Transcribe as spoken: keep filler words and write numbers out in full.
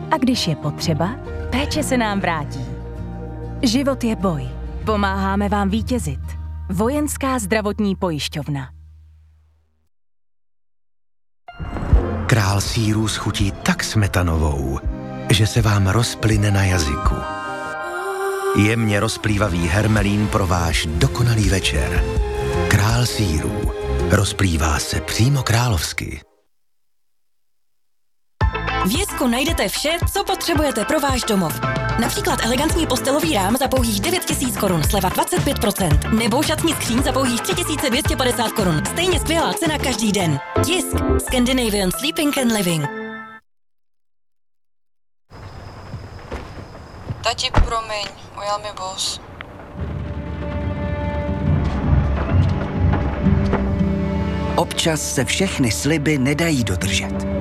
A když je potřeba, péče se nám vrátí. Život je boj. Pomáháme vám vítězit. Vojenská zdravotní pojišťovna. Král sýrů schutí tak smetanovou, že se vám rozplyne na jazyku. Jemně rozplývavý hermelín pro váš dokonalý večer. Král sýrů. Rozplývá se přímo královsky. V Jesku najdete vše, co potřebujete pro váš domov. Například elegantní postelový rám za pouhých devět tisíc korun, sleva dvacet pět procent. Nebo šatní skříň za pouhých tři tisíce dvě stě padesát korun. Stejně skvělá cena každý den. Jisk. Scandinavian Sleeping and Living. Tati, promiň, ujel mi bus. Občas se všechny sliby nedají dodržet.